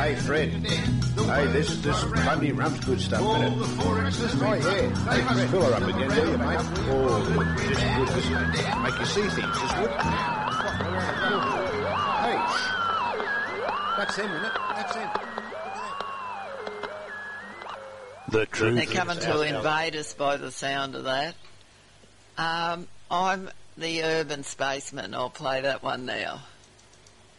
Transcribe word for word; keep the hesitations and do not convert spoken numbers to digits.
Hey, Fred. Hey, this this Bundy rum's good stuff, isn't it? Oh, yeah. Hey, Fred, fill her up again, will you, mate? Oh, just good. Just make you see things, just good. Hey, that's him, isn't it? That's him. The truth. They're coming to invade us by the sound of that. Um, I'm the urban spaceman. I'll play that one now.